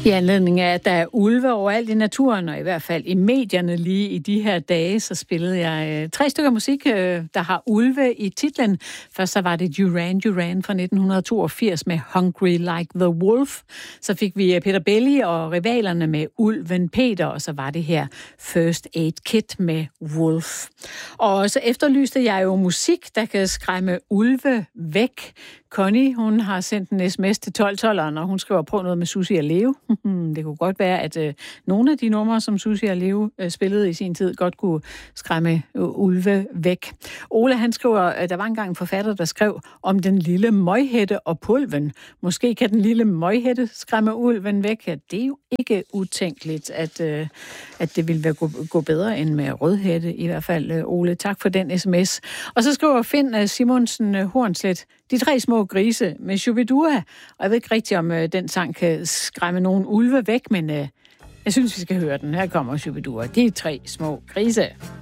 I anledning af, at der er ulve overalt i naturen, og i hvert fald i medierne lige i de her dage, så spillede jeg 3 stykker musik, der har ulve i titlen. Først så var det Duran Duran fra 1982 med Hungry Like the Wolf. Så fik vi Peter Belli og rivalerne med Ulven Peter, og så var det her First Aid Kit med Wolf. Og så efterlyste jeg jo musik, der kan skræmme ulve væk. Connie, hun har sendt en sms til 1212'eren, og hun skriver på noget med Susie og Leo. Det kunne godt være, at nogle af de numre, som Susie og Leo spillede i sin tid, godt kunne skræmme ulve væk. Ole, han skriver, at der var engang en forfatter, der skrev om den lille møghætte og pulven. Måske kan den lille møghætte skræmme ulven væk. Ja, det er jo ikke utænkeligt, at det ville gå bedre end med rødhætte. I hvert fald, Ole, tak for den sms. Og så skriver Finn Simonsen Hornslet, De 3 små grise med Shubidua. Og jeg ved ikke rigtig, om den sang kan skræmme nogen ulve væk, men jeg synes, vi skal høre den. Her kommer Shubidua. De 3 små grise.